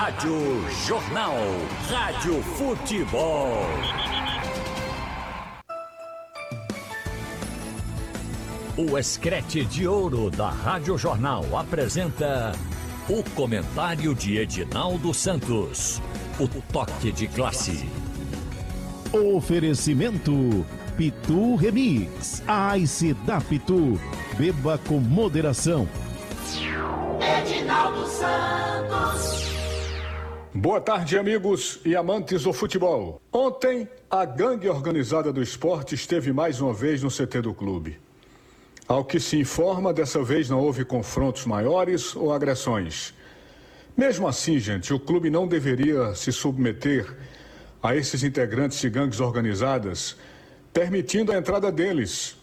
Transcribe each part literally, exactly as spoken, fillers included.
Rádio Jornal. Rádio Futebol. O Escrete de Ouro da Rádio Jornal apresenta o comentário de Edinaldo Santos. O toque de classe. Oferecimento Pitu Remix. A Ice da Pitu. Beba com moderação. Edinaldo Santos. Boa tarde, amigos e amantes do futebol. Ontem, a gangue organizada do esporte esteve mais uma vez no C T do clube. Ao que se informa, dessa vez não houve confrontos maiores ou agressões. Mesmo assim, gente, o clube não deveria se submeter a esses integrantes de gangues organizadas, permitindo a entrada deles.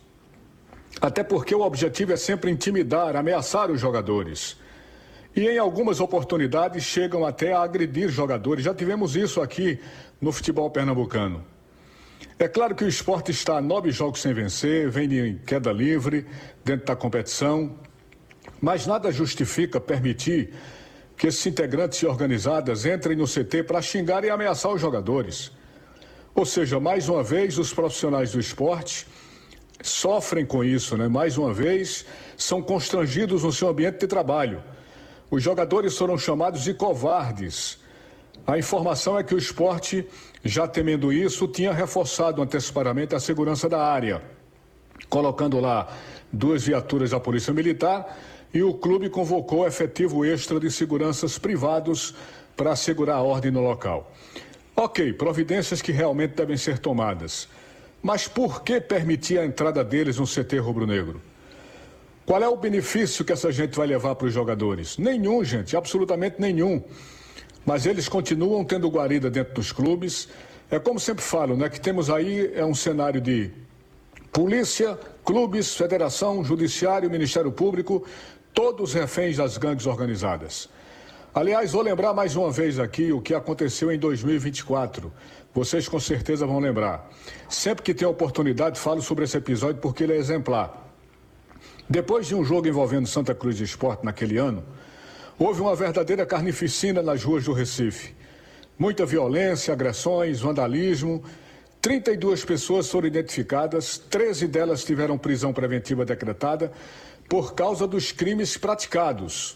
Até porque o objetivo é sempre intimidar, ameaçar os jogadores. E em algumas oportunidades chegam até a agredir jogadores. Já tivemos isso aqui no futebol pernambucano. É claro que o esporte está a nove jogos sem vencer, vem em queda livre dentro da competição, mas nada justifica permitir que esses integrantes organizadas entrem no C T para xingar e ameaçar os jogadores. Ou seja, mais uma vez, os profissionais do esporte sofrem com isso, né? Mais uma vez, são constrangidos no seu ambiente de trabalho. Os jogadores foram chamados de covardes. A informação é que o esporte, já temendo isso, tinha reforçado antecipadamente a segurança da área, colocando lá duas viaturas da Polícia Militar, e o clube convocou efetivo extra de seguranças privados para assegurar a ordem no local. Ok, providências que realmente devem ser tomadas. Mas por que permitir a entrada deles no C T rubro-negro? Qual é o benefício que essa gente vai levar para os jogadores? Nenhum, gente, absolutamente nenhum. Mas eles continuam tendo guarida dentro dos clubes. É como sempre falo, né, que temos aí é um cenário de polícia, clubes, federação, judiciário, Ministério Público, todos reféns das gangues organizadas. Aliás, vou lembrar mais uma vez aqui o que aconteceu em dois mil e vinte e quatro. Vocês com certeza vão lembrar. Sempre que tem oportunidade, falo sobre esse episódio porque ele é exemplar. Depois de um jogo envolvendo Santa Cruz e Sport naquele ano, houve uma verdadeira carnificina nas ruas do Recife. Muita violência, agressões, vandalismo. trinta e duas pessoas foram identificadas, treze delas tiveram prisão preventiva decretada por causa dos crimes praticados.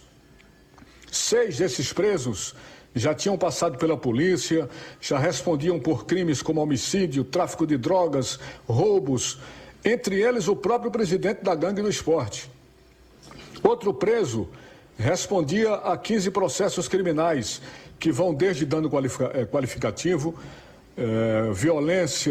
Seis desses presos já tinham passado pela polícia, já respondiam por crimes como homicídio, tráfico de drogas, roubos, entre eles o próprio presidente da gangue no esporte. Outro preso respondia a quinze processos criminais, que vão desde dano qualificativo, eh, violência